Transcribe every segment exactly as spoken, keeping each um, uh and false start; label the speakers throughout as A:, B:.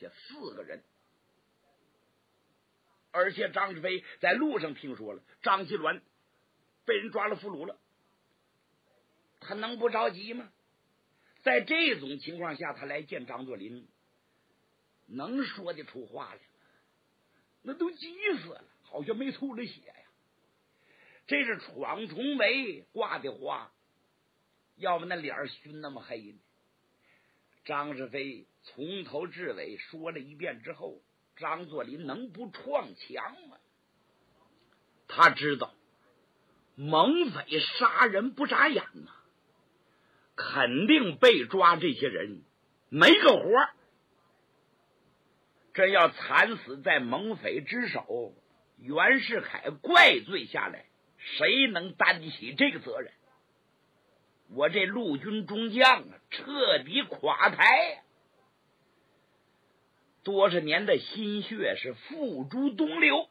A: 下四个人。而且张志飞在路上听说了张其鸾被人抓了俘虏了，他能不着急吗？在这种情况下，他来见张作霖，能说得出话来吗？那都急死了，好像没吐了血呀。这是闯重围挂的花，要不那脸熏那么黑呢？张志飞从头至尾说了一遍之后，张作霖能不撞墙吗？他知道猛匪杀人不眨眼呐，肯定被抓这些人没个活，真要惨死在猛匪之手，袁世凯怪罪下来，谁能担得起这个责任？我这陆军中将啊，彻底垮台呀！多少年的心血是付诸东流。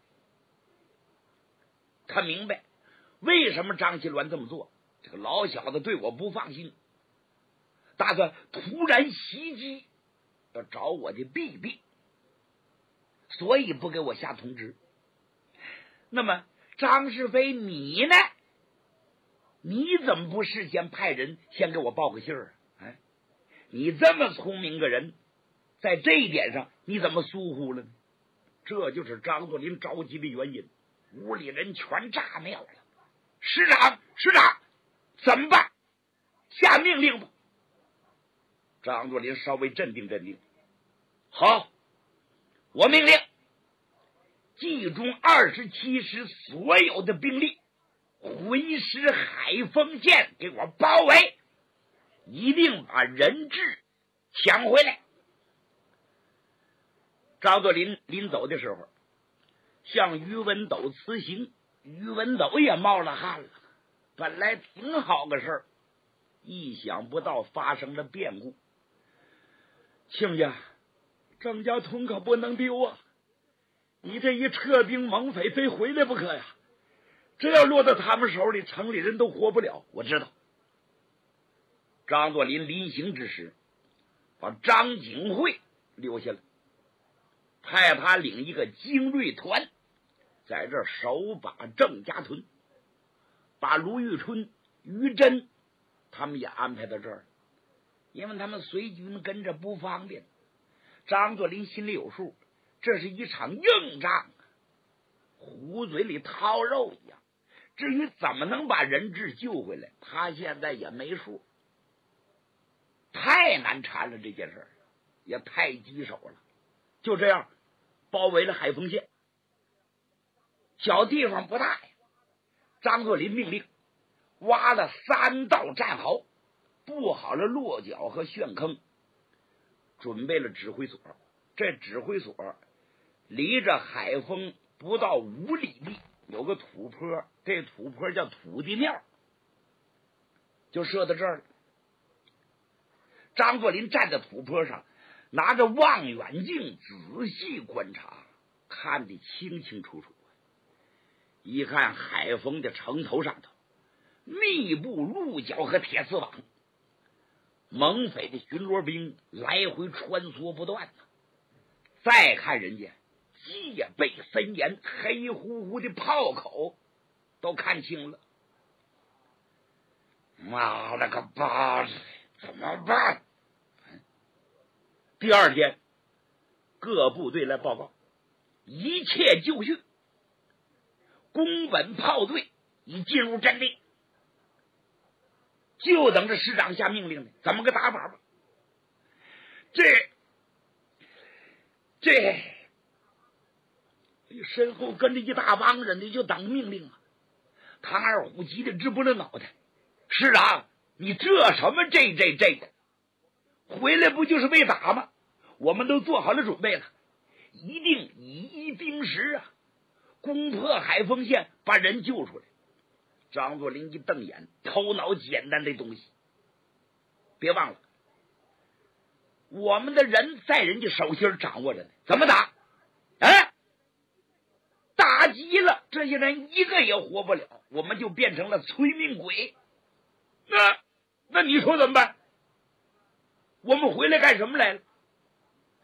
A: 他明白为什么张其鸾这么做，这个老小子对我不放心，打算突然袭击，要找我的弊病，所以不给我下通知。那么张世飞你呢？你怎么不事先派人先给我报个信儿？哎，你这么聪明个人，在这一点上你怎么疏忽了呢？这就是张作霖着急的原因。屋里人全炸庙了。师长，师长，怎么办？下命令吧。张作霖稍微镇定镇定。好，我命令冀中二十七师所有的兵力回师海丰县，给我包围，一定把人质抢回来。张作霖临走的时候向于文斗辞行，于文斗也冒了汗了。本来挺好个事儿，意想不到发生了变故。亲家，郑家屯可不能丢啊！你这一撤兵，猛匪非回来不可呀！这要落到他们手里，城里人都活不了。我知道。张作霖临行之时，把张景惠留下了，派他领一个精锐团，在这守把郑家屯，把卢玉春、于真他们也安排到这儿，因为他们随军跟着不方便。张作霖心里有数，这是一场硬仗，虎嘴里掏肉一样。至于怎么能把人质救回来，他现在也没数，太难缠了，这件事也太棘手了。就这样包围了海丰县，小地方不大呀。张作霖命令挖了三道战壕，布好了落脚和陷坑，准备了指挥所。这指挥所离着海丰不到五里地，有个土坡，这土坡叫土地庙，就设到这儿了。张作霖站在土坡上，拿着望远镜仔细观察，看得清清楚楚。一看海丰的城头上头密布鹿角和铁丝网，猛匪的巡逻兵来回穿梭不断呢。再看人家戒备森严，黑乎乎的炮口都看清了。妈了个巴子，怎么办？第二天各部队来报告，一切就绪，宫本炮队已进入阵地，就等着师长下命令呢。怎么个打法吧？这这身后跟着一大帮人，你就等命令啊！唐二虎急得直不了脑袋。师长，你这什么这这这的？回来不就是为打吗？我们都做好了准备了，一定以一兵十啊，攻破海丰县，把人救出来。张作霖一瞪眼，头脑简单的东西，别忘了，我们的人在人家手心掌握着呢，怎么打？哎，打急了，这些人一个也活不了，我们就变成了催命鬼。那那你说怎么办？我们回来干什么来了？